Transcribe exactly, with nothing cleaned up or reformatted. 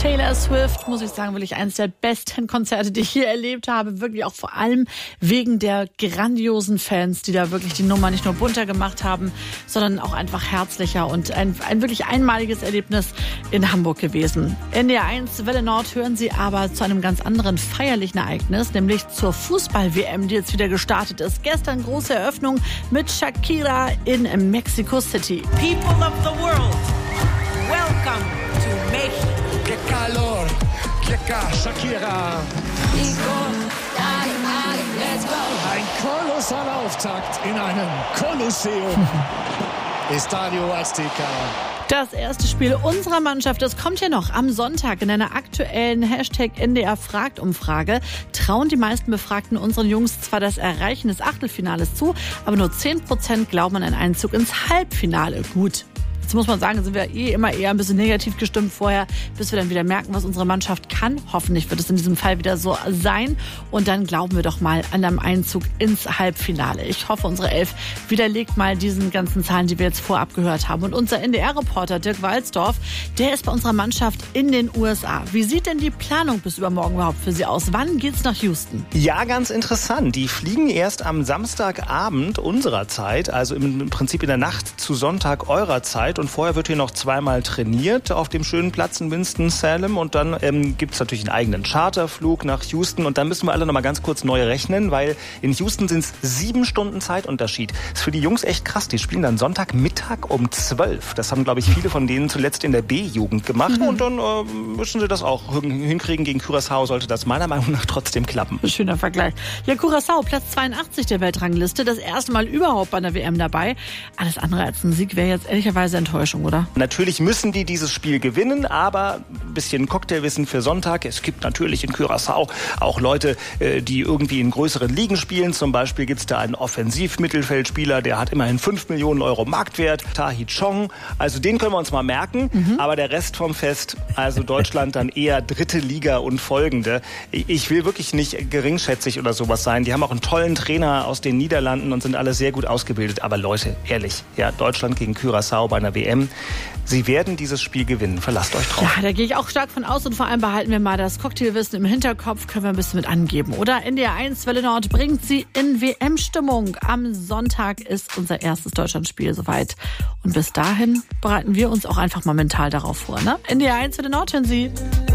Taylor Swift, muss ich sagen, wirklich eines der besten Konzerte, die ich hier erlebt habe. Wirklich auch vor allem wegen der grandiosen Fans, die da wirklich die Nummer nicht nur bunter gemacht haben, sondern auch einfach herzlicher und ein, ein wirklich einmaliges Erlebnis in Hamburg gewesen. N D R eins Welle Nord hören Sie aber zu einem ganz anderen feierlichen Ereignis, nämlich zur Fußball-W M, die jetzt wieder gestartet ist. Gestern große Eröffnung mit Shakira in Mexico City. People of the world, welcome to México. ¡Qué calor! ¡Qué ca... Shakira! Ein kolossaler Auftakt in einem Kolosseum. Estadio Azteca. Das erste Spiel unserer Mannschaft, das kommt ja noch am Sonntag in einer aktuellen Hashtag N D R fragt Umfrage. Trauen die meisten Befragten unseren Jungs zwar das Erreichen des Achtelfinales zu, aber nur zehn Prozent glauben an einen Einzug ins Halbfinale. Gut. Jetzt muss man sagen, sind wir eh immer eher ein bisschen negativ gestimmt vorher, bis wir dann wieder merken, was unsere Mannschaft kann. Hoffentlich wird es in diesem Fall wieder so sein. Und dann glauben wir doch mal an einem Einzug ins Halbfinale. Ich hoffe, unsere Elf widerlegt mal diesen ganzen Zahlen, die wir jetzt vorab gehört haben. Und unser N D R-Reporter Dirk Walzdorf, der ist bei unserer Mannschaft in den U S A. Wie sieht denn die Planung bis übermorgen überhaupt für Sie aus? Wann geht's nach Houston? Ja, ganz interessant. Die fliegen erst am Samstagabend unserer Zeit, also im Prinzip in der Nacht zu Sonntag eurer Zeit. Und vorher wird hier noch zweimal trainiert auf dem schönen Platz in Winston-Salem. Und dann ähm, gibt es natürlich einen eigenen Charterflug nach Houston. Und dann müssen wir alle noch mal ganz kurz neu rechnen, weil in Houston sind es sieben Stunden Zeitunterschied. Das ist für die Jungs echt krass. Die spielen dann Sonntagmittag um zwölf. Das haben, glaube ich, viele von denen zuletzt in der B-Jugend gemacht. Mhm. Und dann äh, müssen sie das auch hinkriegen. Gegen Curaçao sollte das meiner Meinung nach trotzdem klappen. Schöner Vergleich. Ja, Curaçao, Platz zweiundachtzig der Weltrangliste. Das erste Mal überhaupt bei einer W M dabei. Alles andere als ein Sieg wäre jetzt ehrlicherweise Enttäuschung, oder? Natürlich müssen die dieses Spiel gewinnen, aber ein bisschen Cocktailwissen für Sonntag. Es gibt natürlich in Curaçao auch Leute, die irgendwie in größeren Ligen spielen. Zum Beispiel gibt es da einen Offensivmittelfeldspieler, der hat immerhin fünf Millionen Euro Marktwert, Tahi Chong. Also den können wir uns mal merken. Mhm. Aber der Rest vom Fest, also Deutschland dann eher dritte Liga und folgende. Ich will wirklich nicht geringschätzig oder sowas sein. Die haben auch einen tollen Trainer aus den Niederlanden und sind alle sehr gut ausgebildet. Aber Leute, ehrlich, ja, Deutschland gegen Curaçao bei einer W M. Sie werden dieses Spiel gewinnen. Verlasst euch drauf. Ja, da gehe ich auch stark von aus und vor allem behalten wir mal das Cocktailwissen im Hinterkopf, können wir ein bisschen mit angeben. Oder N D R eins Welle Nord bringt Sie in W M-Stimmung. Am Sonntag ist unser erstes Deutschlandspiel soweit. Und bis dahin bereiten wir uns auch einfach mal mental darauf vor. Ne? N D R eins Welle Nord, hören Sie.